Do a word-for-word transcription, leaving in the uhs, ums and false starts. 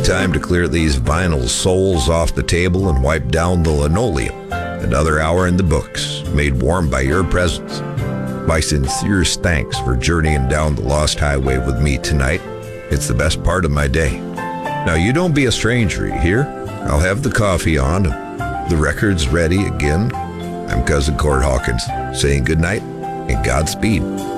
time to clear these vinyl soles off the table and wipe down the linoleum. Another hour in the books, made warm by your presence. My sincerest thanks for journeying down the Lost Highway with me tonight. It's the best part of my day. Now, you don't be a stranger, you hear? I'll have the coffee on and the record's ready again. I'm Cousin Cord Hawkins, saying goodnight and Godspeed.